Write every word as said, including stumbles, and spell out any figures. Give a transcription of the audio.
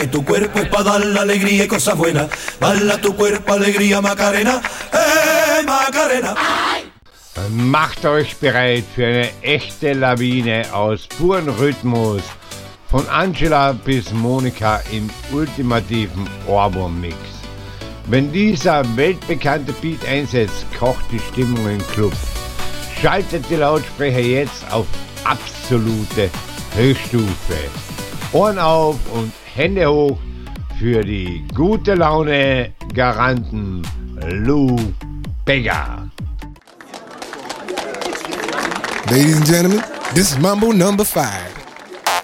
Tu cuerpo es para dar la alegría y cosas buenas. Bala tu cuerpo, alegría, Macarena. Hey, Macarena. Macht euch bereit für eine echte Lawine aus purem Rhythmus. Von Angela bis Monika im ultimativen Ohrwurm-Mix. Wenn dieser weltbekannte Beat einsetzt, kocht die Stimmung im Club. Schaltet die Lautsprecher jetzt auf absolute Höchststufe. Ohren auf und Hände hoch für die gute Laune Garanten Lou Bega. Ladies and gentlemen, this is Mambo number five.